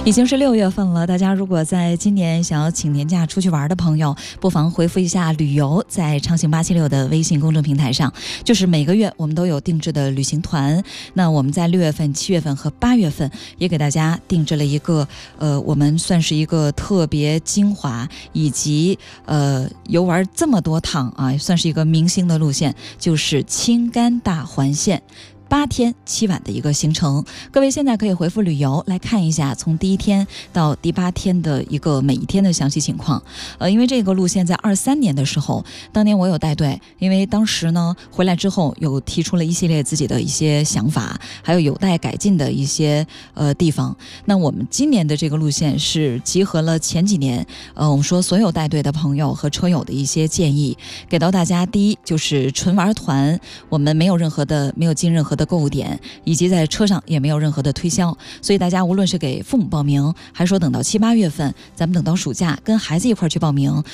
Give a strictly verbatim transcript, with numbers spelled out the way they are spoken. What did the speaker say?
已经是六月份了，大家如果在今年想要请年假出去玩的朋友，不妨回复一下旅游，在畅行八七六的微信公众平台上，就是每个月我们都有定制的旅行团。那我们在六月份、七月份和八月份也给大家定制了一个，呃，我们算是一个特别精华，以及呃游玩这么多趟啊，算是一个明星的路线，就是青甘大环线。八天七晚的一个行程，各位现在可以回复旅游来看一下，从第一天到第八天的一个每一天的详细情况。呃，因为这个路线在二三年的时候，当年我有带队，因为当时呢回来之后有提出了一系列自己的一些想法，还有有待改进的一些呃地方。那我们今年的这个路线是集合了前几年呃我们说所有带队的朋友和车友的一些建议，给到大家。第一就是纯玩团，我们没有任何的没有进任何的的购物点，以及在车上也没有任何的推销，所以大家无论是给父母报名，还是说等到七八月份，咱们等到暑假跟孩子一块去报名，